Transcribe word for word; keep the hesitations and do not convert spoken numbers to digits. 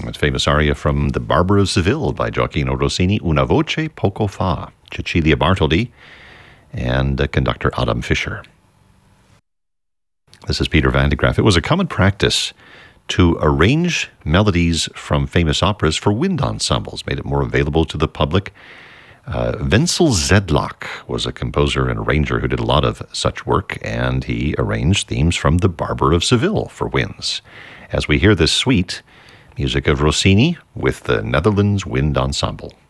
That famous aria from The Barber of Seville by Gioacchino Rossini, Una voce poco fa, Cecilia Bartholdi, and uh, conductor Adam Fischer. This is Peter Van de Graaff. It was a common practice to arrange melodies from famous operas for wind ensembles, made it more available to the public. Uh, Wenzel Zedlak was a composer and arranger who did a lot of such work, and he arranged themes from The Barber of Seville for winds. As we hear this suite, music of Rossini with the Netherlands Wind Ensemble.